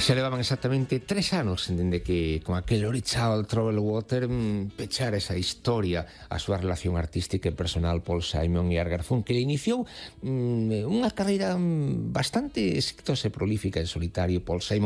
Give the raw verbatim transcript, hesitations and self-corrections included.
Se levaban exactamente tres anos dende que con aquel Reach Out Troubled Water pechara esa historia a súa relación artística e personal Paul Simon e Art Garfunkel, que iniciou mm, unha carreira bastante exitosa e prolífica en solitario. Paul Simon